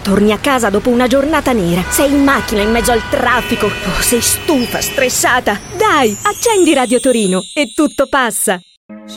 Torni a casa dopo una giornata nera, sei in macchina in mezzo al traffico, sei stufa, stressata. Dai, accendi Radio Torino e tutto passa.